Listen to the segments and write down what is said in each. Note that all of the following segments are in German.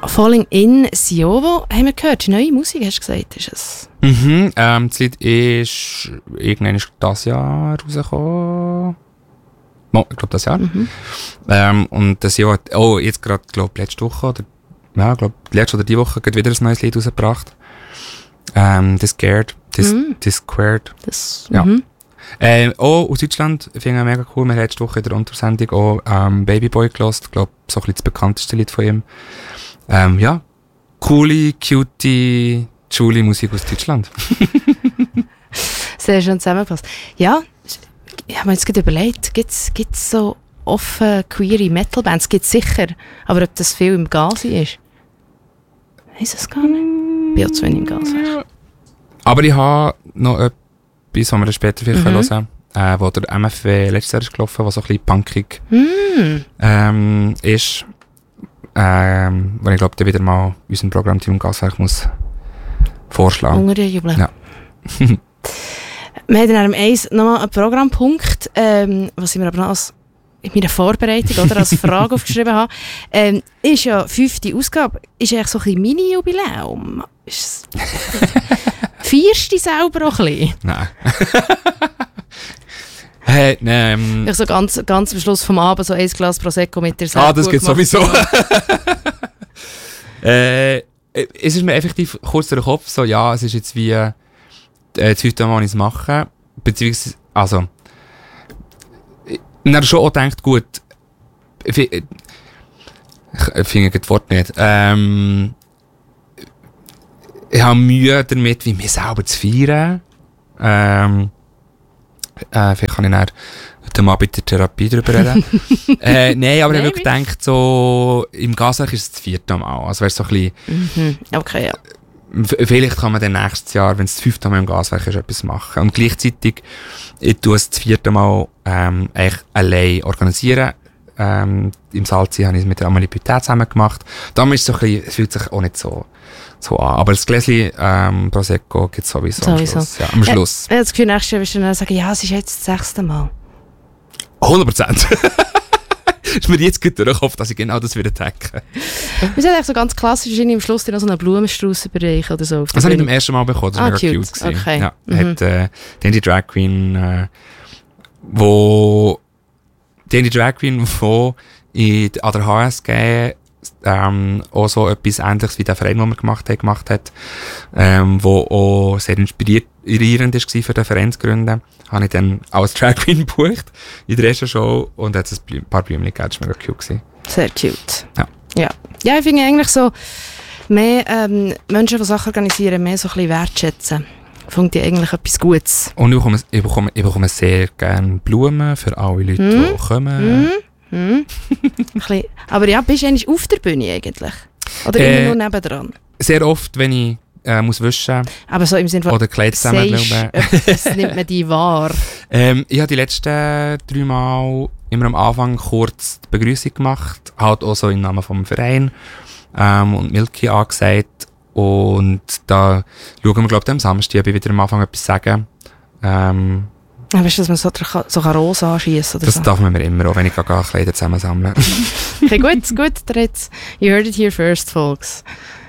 Falling in Siovo haben wir gehört. Die neue Musik, hast du gesagt, ist es? Das Lied ist irgendwann das Jahr rausgekommen. Ich glaube, das Jahr. Und das Jahr hat jetzt gerade, glaube ich, letzte Woche letzte oder die Woche gerade wieder ein neues Lied rausgebracht. Disquared. Ja. Aus Deutschland finde ich mega cool. Wir haben letzte Woche in der Untersendung auch Babyboy gehört. Ich glaube, so ein bisschen das bekannteste Lied von ihm. Ja, coole, cutie Julie-Musik aus Deutschland. Sehr schön zusammengefasst. Ja, ich habe mir jetzt gerade überlegt, gibt es so offen queere Metal-Bands? Gibt es sicher. Aber ob das viel im Gazi ist? Weiss es gar nicht. Ich bin auch zu wenig im Gazi. Aber ich habe noch etwas, was wir später vielleicht hören können, wo der MFW letztes Jahr ist gelaufen, was so ein bisschen punkig ist. Wo ich glaube, der wieder mal unserem Programmteam im Gaswerk muss vorschlagen. Unter Jubeln. Ja. Wir haben dann am 1 nochmal einen Programmpunkt, was ich mir aber noch in meiner Vorbereitung oder als Frage aufgeschrieben habe. Ist ja 5. Ausgabe, ist eigentlich so ein bisschen Mini-Jubiläum. Feierst du selber auch ein bisschen? Nein. Ich so ganz am Schluss vom Abend so 1 Glas Prosecco mit dir selber. Das geht sowieso. Es ist mir effektiv kurz durch den Kopf so, ja, es ist jetzt wie das heute Mal es machen. Beziehungsweise, also, ich habe schon auch gedacht, gut, ich finde das Wort nicht. Ich habe Mühe damit, wie mir selber zu feiern. Vielleicht kann ich dann heute mal bei der Therapie darüber reden. Nein, aber ich habe wirklich gedacht, so, im Gaswerk ist es das 4. Mal. Also wäre es so ein bisschen... Okay, ja. Vielleicht kann man dann nächstes Jahr, wenn es das 5. Mal im Gaswerk ist, etwas machen. Und gleichzeitig, ich tue es das 4. Mal eigentlich allein organisieren. Im Salzsee habe ich es mit der Amelie Butet zusammen gemacht. Damals ist es so ein bisschen, es fühlt sich auch nicht so an. Aber das Gläschen Prosecco gibt es sowieso. Am Schluss. Ja, am Schluss. Ich habe das Gefühl, nächstes Jahr wirst du dann sagen, ja, es ist jetzt das 6. Mal. 100%. Ist mir jetzt gut durch den Kopf, dass ich genau das wieder denke. Wir sind eigentlich so ganz klassisch, am Schluss noch so einen Blumenstrauß überreichen oder so. Das habe ich beim ersten Mal bekommen, das war mega cute. Gewesen. Okay. Ja, hat die Drag Queen, wo an der HSG auch so etwas Ähnliches wie der Verein, den wir gemacht hat, wo auch sehr inspirierend war für den Verein zu gründen, habe ich dann als Drag Queen gebucht in der ersten Show und hat es ein paar Blümchen gegeben. Das war mega cute gewesen. Sehr cute. Ja, ich finde eigentlich so, mehr Menschen, die Sachen organisieren, mehr so ein bisschen wertschätzen. Finde ich eigentlich etwas Gutes. Und ich bekomme sehr gerne Blumen für alle Leute, die kommen. Aber ja, bist du eigentlich auf der Bühne eigentlich? Oder immer nur nebendran? Sehr oft, wenn ich muss wischen. Aber so im Sinne von, oder Kleider zusammenlegen. Das nimmt man die wahr. Ich habe die letzten 3 Mal immer am Anfang kurz die Begrüßung gemacht. Halt auch so im Namen vom Verein. Und Milky angesagt. Und da schauen wir, glaube ich, am Samstag, ob ich wieder am Anfang etwas sagen. Weißt du, dass man so Rosen anschiessen oder das so? Das darf man mir immer, auch wenn ich Kleider zusammensammeln. Okay, gut. You heard it here first, folks.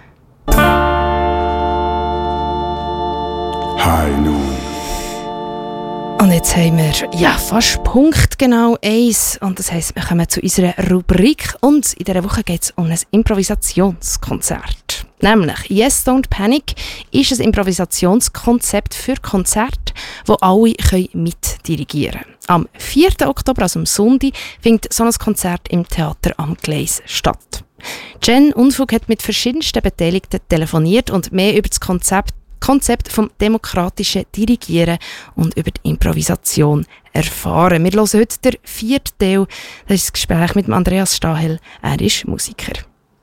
High Noon. Und jetzt haben wir fast punktgenau 1. Und das heisst, wir kommen zu unserer Rubrik. Und in dieser Woche geht es um ein Improvisationskonzert. Nämlich Yes, Don't Panic ist ein Improvisationskonzept für Konzerte, wo alle mitdirigieren können. Am 4. Oktober, also am Sonntag, findet so ein Konzert im Theater am Gleis statt. Jen Unfug hat mit verschiedensten Beteiligten telefoniert und mehr über das Konzept vom demokratischen Dirigieren und über die Improvisation erfahren. Wir hören heute den 4. Teil. Das ist das Gespräch mit Andreas Stahel. Er ist Musiker.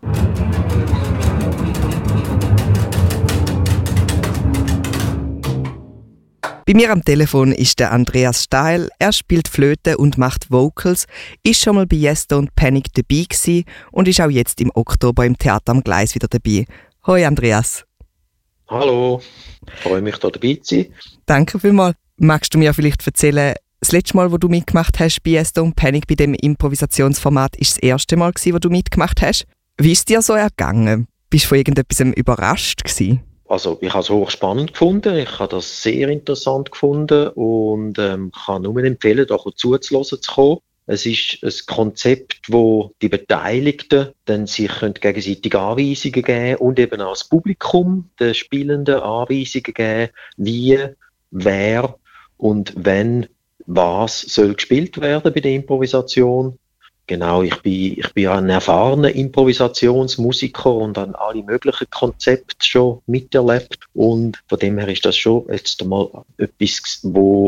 Bei mir am Telefon ist der Andreas Stahel. Er spielt Flöte und macht Vocals, ist schon mal bei Yes Don't Panic dabei gewesen und ist auch jetzt im Oktober im Theater am Gleis wieder dabei. Hoi Andreas. Hallo, freue mich, hier dabei zu sein. Danke vielmals. Magst du mir vielleicht erzählen, das letzte Mal, wo du mitgemacht hast bei Yes Don't Panic, bei dem Improvisationsformat, ist das erste Mal gewesen, wo du mitgemacht hast? Wie ist dir so ergangen? Bist du von irgendetwas überrascht gewesen? Also ich habe es hochspannend gefunden, ich habe das sehr interessant gefunden und kann nur empfehlen, da zuzuhören zu kommen. Es ist ein Konzept, wo die Beteiligten dann sich gegenseitig Anweisungen geben und eben auch das Publikum den Spielenden Anweisungen geben, wie, wer und wenn was soll gespielt werden bei der Improvisation. Genau, ich bin ein erfahrener Improvisationsmusiker und habe alle möglichen Konzepte schon miterlebt. Und von dem her ist das schon jetzt mal etwas,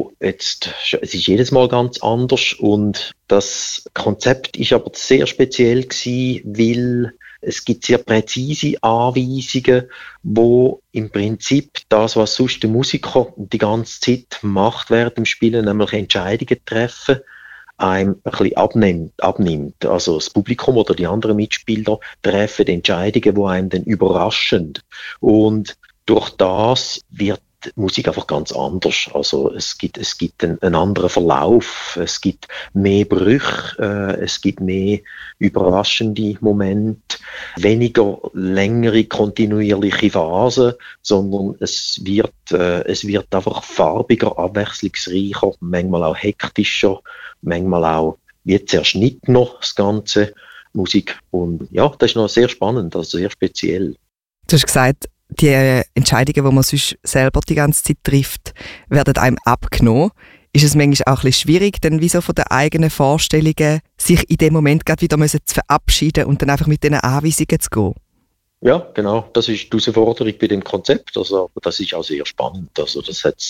es ist jedes Mal ganz anders. Und das Konzept ist aber sehr speziell gewesen, weil es gibt sehr präzise Anweisungen, wo im Prinzip das, was sonst der Musiker die ganze Zeit macht während dem Spielen, nämlich Entscheidungen treffen, einem ein bisschen abnimmt. Also das Publikum oder die anderen Mitspieler treffen Entscheidungen, die einem dann überraschen. Und durch das wird die Musik einfach ganz anders. Also es gibt einen anderen Verlauf, es gibt mehr Brüche, es gibt mehr überraschende Momente, weniger längere kontinuierliche Phasen, sondern es wird einfach farbiger, abwechslungsreicher, manchmal auch hektischer, manchmal auch wie zerschnittener das ganze Musik. Und ja, das ist noch sehr spannend, also sehr speziell. Du hast gesagt, die Entscheidungen, die man sonst selber die ganze Zeit trifft, werden einem abgenommen. Ist es manchmal auch ein bisschen schwierig, dann wie so von den eigenen Vorstellungen sich in dem Moment gerade wieder zu verabschieden und dann einfach mit diesen Anweisungen zu gehen? Ja, genau. Das ist die Herausforderung bei dem Konzept. Also, das ist auch sehr spannend. Also,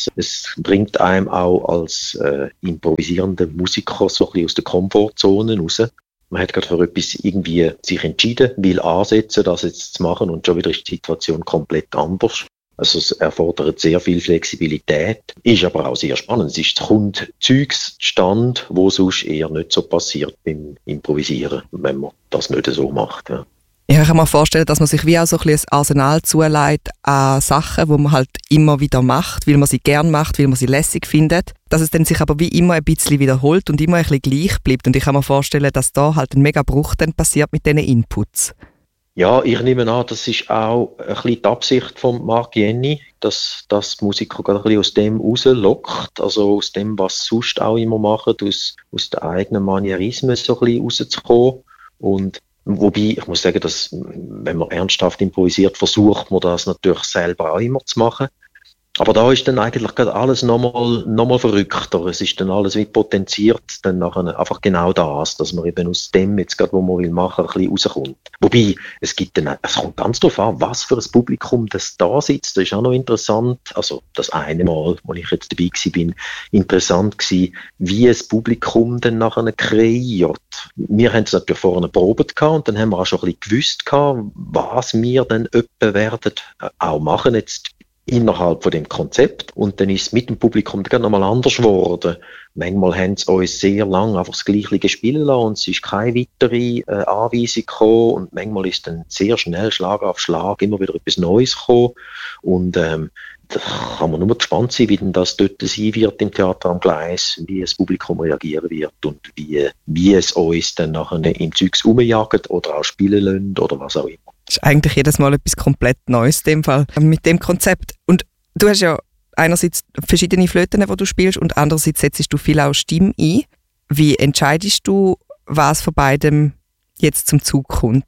es bringt einem auch als improvisierender Musiker so ein bisschen aus der Komfortzone raus. Man hat gerade für etwas irgendwie sich entschieden, will ansetzen, das jetzt zu machen und schon wieder ist die Situation komplett anders. Also es erfordert sehr viel Flexibilität, ist aber auch sehr spannend. Es kommt Zeugs zustande, wo sonst eher nicht so passiert beim Improvisieren, wenn man das nicht so macht. Ja. Ja, ich kann mir vorstellen, dass man sich wie auch so ein bisschen ein Arsenal zulegt an Sachen, die man halt immer wieder macht, weil man sie gern macht, weil man sie lässig findet, dass es dann sich aber wie immer ein bisschen wiederholt und immer ein bisschen gleich bleibt. Und ich kann mir vorstellen, dass da halt ein mega Bruch dann passiert mit diesen Inputs. Ja, ich nehme an, das ist auch ein bisschen die Absicht von Marc Jenny, dass das Musiker gerade ein bisschen aus dem rauslockt, also aus dem, was sie sonst auch immer machen, aus den eigenen Manierismen so ein bisschen rauszukommen. Und wobei, ich muss sagen, dass, wenn man ernsthaft improvisiert, versucht man das natürlich selber auch immer zu machen. Aber da ist dann eigentlich gerade alles nochmal verrückter. Es ist dann alles wie potenziert, dann nachher einfach genau das, dass man eben aus dem jetzt gerade, was man will machen, ein bisschen rauskommt. Wobei, es kommt ganz darauf an, was für ein Publikum das da sitzt. Das ist auch noch interessant. Also, das eine Mal, wo ich jetzt dabei war, interessant gewesen, wie ein Publikum dann nachher kreiert. Wir haben es natürlich vorne probiert gehabt und dann haben wir auch schon ein bisschen gewusst gehabt, was wir dann etwa werden auch machen jetzt innerhalb von dem Konzept. Und dann ist es mit dem Publikum dann nochmal anders geworden. Manchmal haben sie uns sehr lange einfach das Gleiche spielen lassen und es ist keine weitere Anweisung gekommen und manchmal ist dann sehr schnell Schlag auf Schlag immer wieder etwas Neues gekommen und da kann man nur gespannt sein, wie denn das dort sein wird im Theater am Gleis, wie das Publikum reagieren wird und wie es uns dann nachher im Zeugs rumjagt oder auch spielen lässt oder was auch immer. Das ist eigentlich jedes Mal etwas komplett Neues in dem Fall mit dem Konzept. Und du hast ja einerseits verschiedene Flöten, die du spielst und andererseits setzt du viel auch Stimme ein. Wie entscheidest du, was von beidem jetzt zum Zug kommt?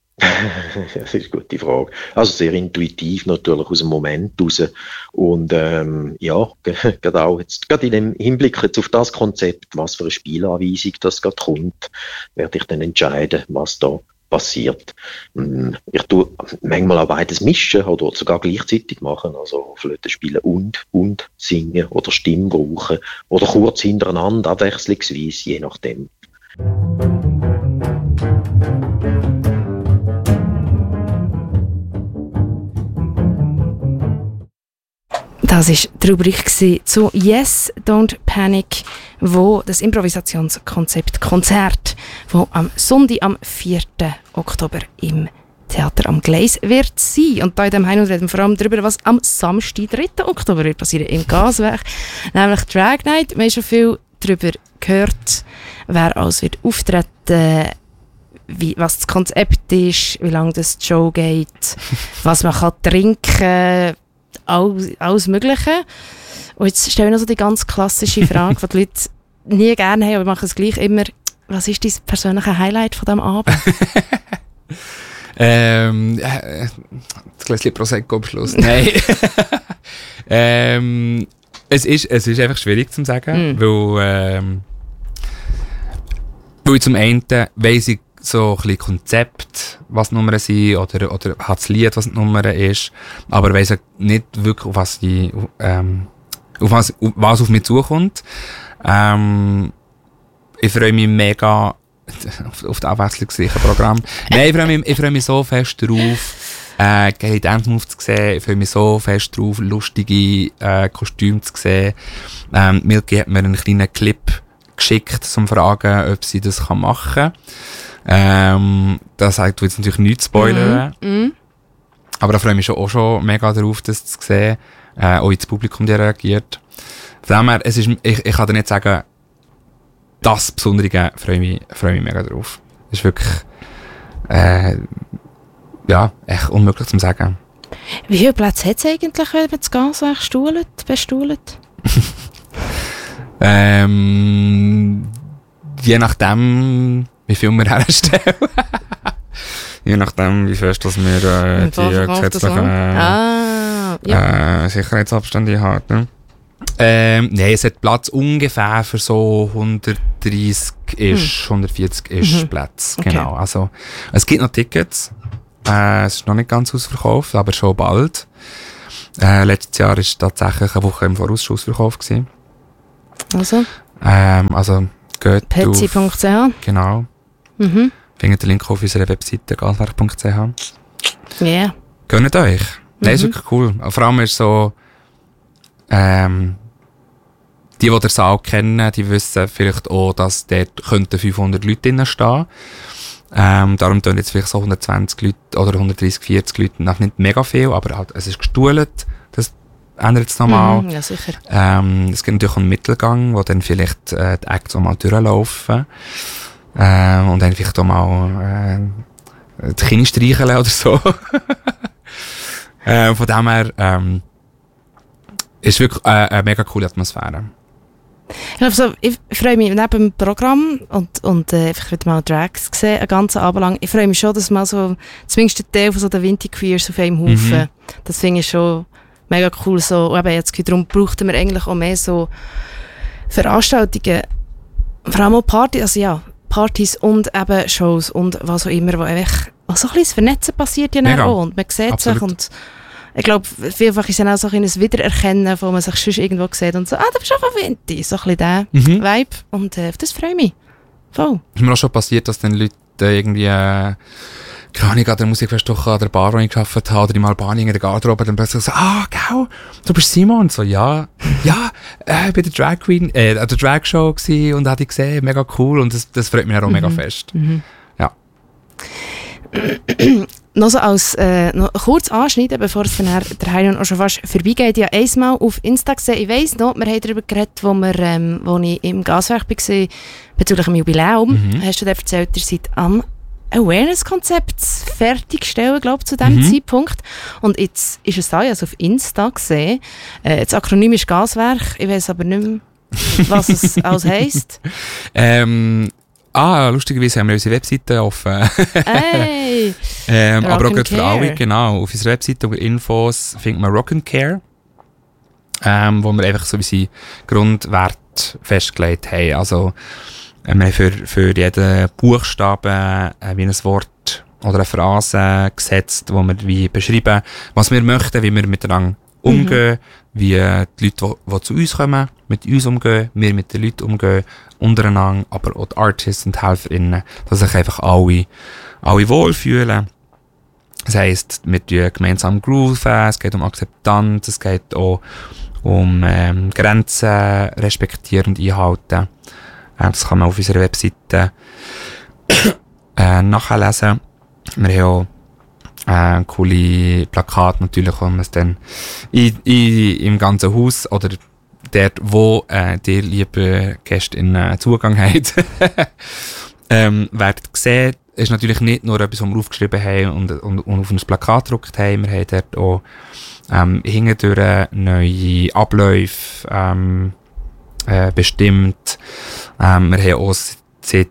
Das ist eine gute Frage. Also sehr intuitiv natürlich aus dem Moment raus. Und ja, gerade auch jetzt, gerade in dem Hinblick jetzt auf das Konzept, was für eine Spielanweisung das gerade kommt, werde ich dann entscheiden, was da passiert. Ich tue manchmal auch beides mischen oder sogar gleichzeitig machen, also Flöte spielen und singen oder Stimme brauchen oder kurz hintereinander, abwechslungsweise, je nachdem. Das war die Rubrik zu «Yes, Don't Panic», wo das Improvisationskonzept «Konzert», wo am Sonntag, am 4. Oktober im Theater am Gleis wird sein. Und bei dem Heim reden wir vor allem darüber, was am Samstag, 3. Oktober wird passieren im Gaswerk, nämlich Drag Night. Wir haben schon viel darüber gehört, wer alles wird auftreten, was das Konzept ist, wie lange das die Show geht, was man kann trinken, alles Mögliche. Und jetzt stellen wir noch so die ganz klassische Frage, die Leute nie gerne haben, aber machen es gleich immer. Was ist dein persönliche Highlight von diesem Abend? Das Gläschen Prosecco am Schluss. Nein. Es ist einfach schwierig zu sagen, weil ich zum einen weiss ich so ein bisschen Konzept, was die Nummern sind, oder hat das Lied, was die Nummer ist, aber weiss ich nicht wirklich, was auf mich zukommt. Ich freue mich mega auf das abwechslungsreiche Programm. Nein, ich freue mich so fest drauf, geile Dance-Moves zu sehen. Ich freue mich so fest drauf, lustige Kostüme zu sehen. Milky hat mir einen kleinen Clip geschickt, um zu fragen, ob sie das machen kann. Das sagt jetzt natürlich nichts spoilern. Aber da freue ich mich auch schon mega drauf, das zu sehen. Auch ins Publikum, das reagiert. Von dem her, ich kann dir nicht sagen, das Besondere, freue mich mega drauf. Das ist wirklich, echt unmöglich zu sagen. Wie viele Plätze hat es eigentlich, wenn man das Gaswerk bestuhlt? Je nachdem, wie viel wir herstellen. Je nachdem, wie fest dass wir die gesetzlichen Sicherheitsabstände haben. Nein, es hat Platz ungefähr für so 140 Plätze. Okay. Genau. Also, es gibt noch Tickets. Es ist noch nicht ganz ausverkauft, aber schon bald. Letztes Jahr war tatsächlich eine Woche im Voraus schon ausverkauft gewesen. Also geht Petsy.ch. Genau. Findet den Link auf unserer Webseite gaswerk.ch. Yeah. Gönnt euch. Nein, ist wirklich cool. Vor allem ist so, die den Saal kennen, die wissen vielleicht auch, dass dort 500 Leute drinnen stehen. Darum tun jetzt vielleicht so 120 Leute oder 130, 40 Leute noch nicht mega viel, aber halt, es ist gestuhlt. Das ändert es nochmal. Ja, sicher. Es gibt natürlich einen Mittelgang, wo dann vielleicht die Acts auch mal durchlaufen. Und dann vielleicht auch mal die Kinder streicheln oder so. Von dem her ist wirklich eine mega coole Atmosphäre. Ich freue mich neben dem Programm und einfach wieder mal Drags gesehen, einen ganzen Abend lang. Ich freue mich schon, dass mal so, zumindest der Teil von so den Vintage Queers auf einem Haufen, das finde ich schon mega cool. So, und eben jetzt, darum brauchten wir eigentlich auch mehr so Veranstaltungen, vor allem auch Partys und eben Shows und was auch immer, wo einfach auch so ein bisschen das Vernetzen passiert ja mega. Auch und man sieht Absolut. sich und ich glaube, vielfach ist es auch so ein Wiedererkennen, wo man sich schon irgendwo sieht und so, da bist du auch Vinti, so ein bisschen der Vibe und das freut mich. Voll. Ist mir auch schon passiert, dass dann Leute irgendwie keine Ahnung, an der Musikfestwoche an der Bar, wo ich gearbeitet habe, oder im Albanien in der Garderobe, dann plötzlich so, gell, du bist Simon? Und so, ja, ich bin der Drag Queen, an der Drag Show gewesen und habe dich gesehen, mega cool und das freut mich auch mega fest. Ja. Noch so als noch kurz anschneiden, bevor es dann der Heilion auch schon fast vorbeigeht. Ja, einmal auf Insta gesehen, ich weiss noch, wir haben darüber geredet, wo ich im Gaswerk war, bezüglich dem Jubiläum. Hast du dir erzählt, ihr seid am Awareness-Konzept fertigstellen, glaube ich, zu diesem Zeitpunkt. Und jetzt ist es da, ich habe es auf Insta gesehen. Das Akronym ist Gaswerk, ich weiss aber nicht mehr, was es alles heisst. Lustigerweise haben wir unsere Webseite offen. Hey! Aber auch gerade für alle, genau. Auf unserer Webseite unter Infos findet man Rock and Care, wo wir einfach so unsere Grundwerte festgelegt haben. Also, wir haben für jeden Buchstaben wie ein Wort oder eine Phrase gesetzt, wo wir wie beschreiben, was wir möchten, wie wir miteinander umgehen, wie die Leute, die zu uns kommen, mit uns umgehen, wir mit den Leuten umgehen, untereinander, aber auch die Artists und HelferInnen, dass sich einfach alle wohlfühlen. Das heisst, wir tun gemeinsam grooven, es geht um Akzeptanz, es geht auch um Grenzen respektieren und einhalten. Das kann man auf unserer Webseite nachlesen. Wir haben auch coole Plakate natürlich, wo man es dann im ganzen Haus oder dort, wo die liebe GästInnen Zugang haben, werdet sehen. ist natürlich nicht nur etwas, was wir aufgeschrieben haben und auf ein Plakat gedruckt haben. Wir haben dort auch hintendurch neue Abläufe bestimmt. Wir haben auch seit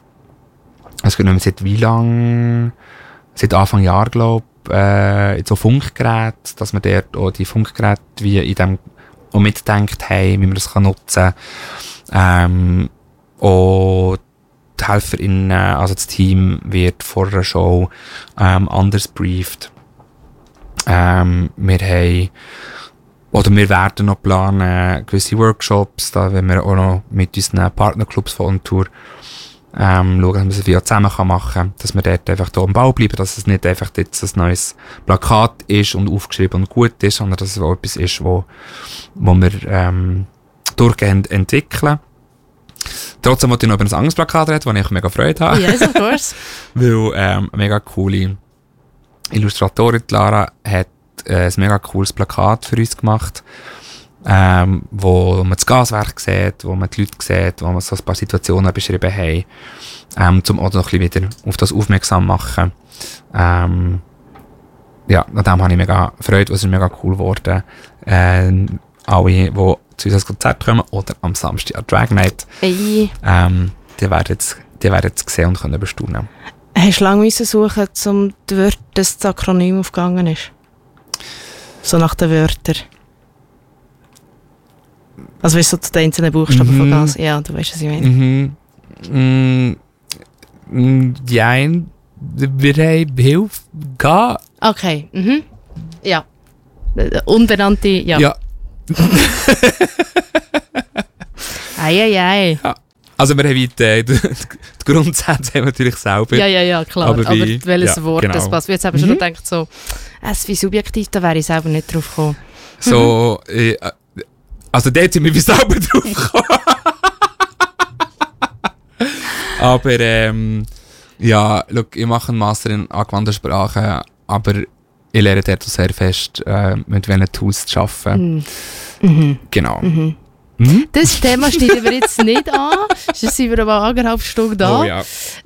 wie lang? Seit Anfang Jahr, glaube ich, so Funkgeräte, dass wir dort auch die Funkgeräte wie in dem auch mitgedacht haben, wie man das nutzen kann. Und die HelferInnen, also das Team, wird vor der Show anders brieft. Wir werden noch planen, gewisse Workshops, da wenn wir auch noch mit unseren Partnerclubs von On Tour schauen, dass man sie via zusammen machen kann, dass wir dort einfach da am Bau bleiben, dass es nicht einfach jetzt ein neues Plakat ist und aufgeschrieben und gut ist, sondern dass es auch etwas ist, wo wir durchgehend entwickeln. Trotzdem wollte ich noch über ein anderes Plakat reden, wo ich mega Freude habe. Yes, of course. Weil eine mega coole Illustratorin, Lara, hat ein mega cooles Plakat für uns gemacht, wo man das Gaswerk sieht, wo man die Leute sieht, wo man so ein paar Situationen beschrieben haben, um auch noch ein bisschen wieder auf das aufmerksam zu machen. Ja, an dem habe ich mega Freude, es ist mega cool geworden. Alle, die zu unserem Konzert kommen oder am Samstag an Drag Night, die werden es sehen und können bestaunen. Hast du lange suchen, um die Wörter, dass das Akronym aufgegangen ist? So nach den Wörtern. Also weißt du, so die einzelnen Buchstaben von Gas? Ja, du weißt, was ich meine. Ja, wir haben Hilfe gehabt. Okay, ja. Unbenannte, ja. Ei. Ja. Also wir haben die Grundsätze haben wir natürlich selber. Ja, klar. Aber welches Wort genau. das passt. Jetzt habe ich schon gedacht, so, es wie subjektiv, da wäre ich selber nicht drauf gekommen. So, also dort sind wir wie selber drauf gekommen. Aber ja, look, ich mache einen Master in angewandter Sprache, aber ich lerne dort sehr fest, mit welchen Tools zu arbeiten. Genau. Das Thema schneiden wir jetzt nicht an. Sonst sind wir aber anderthalb Stunden da. Oh, ja.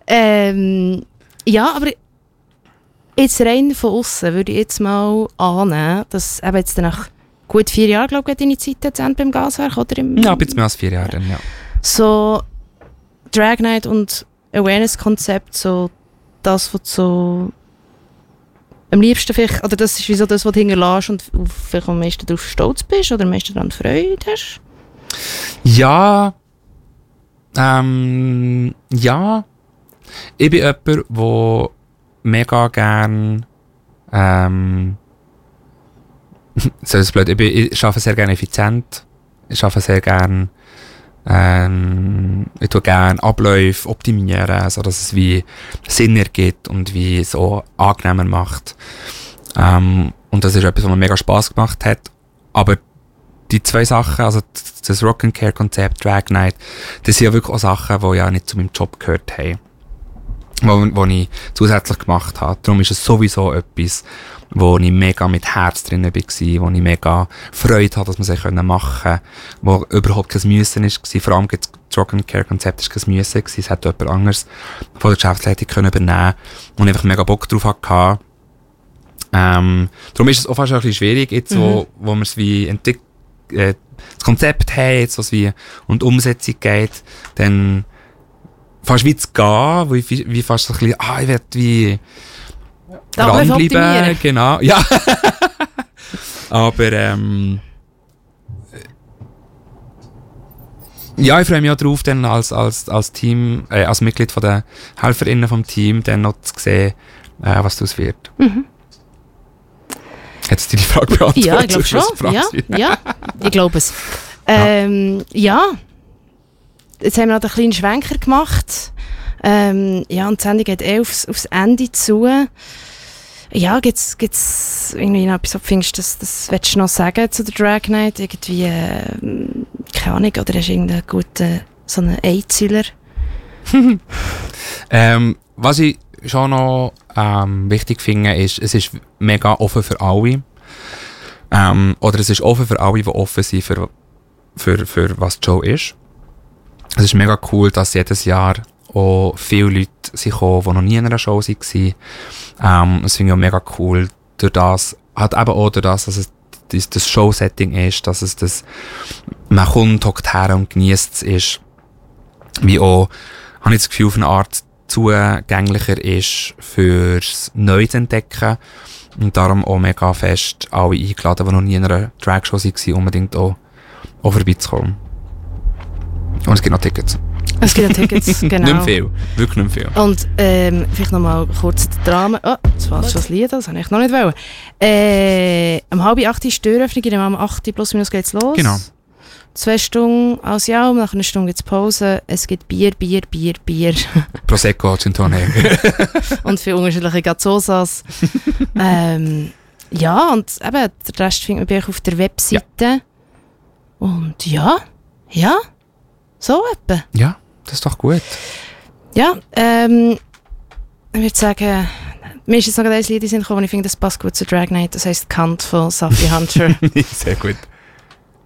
Ja, aber jetzt rein von außen würde ich jetzt mal annehmen, dass eben jetzt nach gut 4 Jahren, glaube ich, deine Zeit jetzt beim Gaswerk, oder? Ja, ein bisschen mehr als 4 Jahre dann, ja. So Drag Night und Awareness-Konzept, so das, was so am liebsten vielleicht, oder das ist wie so das, was du hinterlässt und vielleicht am meisten darauf stolz bist oder am meisten daran Freude hast? Ja. Ja. Ich bin jemand, der mega gern so ist blöd. Ich arbeite sehr gerne effizient. Ich arbeite sehr gerne ich tue gerne Abläufe optimieren, sodass es wie Sinn ergibt und wie es so angenehmer macht. Und das ist etwas, was mir mega Spass gemacht hat. Aber die 2 Sachen, also das Rock-and-Care-Konzept, Drag Night, das sind ja wirklich auch Sachen, die ja nicht zu meinem Job gehört haben. Wo ich zusätzlich gemacht habe. Darum ist es sowieso etwas, wo ich mega mit Herz drin war, wo ich mega Freude hatte, dass wir es machen können, wo überhaupt kein Müssen war. Vor allem das Rock-and-Care-Konzept war kein Müssen, es hätte jemand anderes von der Geschäftsleitung übernehmen können und einfach mega Bock drauf hatte. Darum ist es auch fast ein bisschen schwierig, jetzt, wo wir es wie das Konzept haben, jetzt, was wie und die Umsetzung geht, dann fast wie zu gehen, wie fast so ein bisschen, ich werde wie dranbleiben, genau, ja. Aber ja, ich freue mich auch drauf, dann als Team, als Mitglied von den HelferInnen vom Team, dann noch zu sehen, was daraus wird. Hättest du die Frage beantwortet? Ja, ich glaube schon. Ja, ich glaube es. Ja. Jetzt haben wir noch einen kleinen Schwenker gemacht. Ja, und die Sendung geht aufs Ende zu. Ja, gibt's irgendwie noch etwas, findest das willst du noch sagen zu der Drag Night? Irgendwie, keine Ahnung, oder hast du irgendeinen guten, so einen Einzähler? Was ich schon noch wichtig finde, ist, es ist mega offen für alle. Oder es ist offen für alle, die offen sind für was die Show ist. Es ist mega cool, dass jedes Jahr auch viele Leute sind gekommen, die noch nie in einer Show waren. Das finde ich auch mega cool. Durch das, halt eben auch durch das, dass es das Show-Setting ist, dass es das, man kommt, hockt her und genießt es ist. Wie auch, habe ich das Gefühl, auf eine Art zugänglicher ist fürs Neuentdecken. Und darum auch mega fest alle eingeladen, die noch nie in einer Dragshow waren, unbedingt auch vorbeizukommen. Und es gibt noch Tickets. Es gibt noch Tickets, genau. Nicht mehr viel, wirklich nicht mehr viel. Und vielleicht noch mal kurz die Drama. Oh, das war schon das Lied, das wollte ich noch nicht wollen. Um 7:30 ist die Türöffnung, um 8 plus minus geht's los. Genau. 2 Stunden als ja, und nach einer Stunde gibt es Pause. Es gibt Bier. Prosecco, Gin Tonic. Und viele unterschiedliche Gazzosas. Ja, und eben, den Rest findet man bei euch auf der Webseite. Ja. Und ja, so etwa. Ja, das ist doch gut. Ja, ich würde sagen, mir ist jetzt noch ein Lied in den Sinn gekommen, und ich finde, das passt gut zu Drag Night. Das heisst Kant von Safi Hunter. Sehr gut.